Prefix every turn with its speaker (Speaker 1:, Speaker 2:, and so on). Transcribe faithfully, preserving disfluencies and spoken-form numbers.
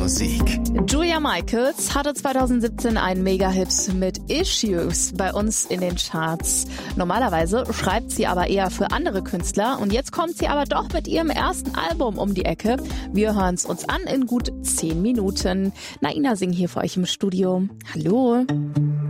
Speaker 1: Musik.
Speaker 2: Julia Michaels hatte zweitausendsiebzehn einen Mega-Hit mit Issues bei uns in den Charts. Normalerweise schreibt sie aber eher für andere Künstler und jetzt kommt sie aber doch mit ihrem ersten Album um die Ecke. Wir hören es uns an in gut zehn Minuten. Naina Singh hier für euch im Studio. Hallo.